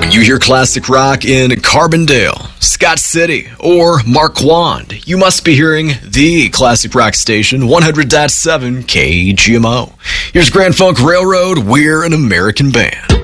When you hear classic rock in Carbondale, Scott City, or Marquand, you must be hearing the classic rock station, 100.7 KGMO. Here's Grand Funk Railroad, We're an American Band.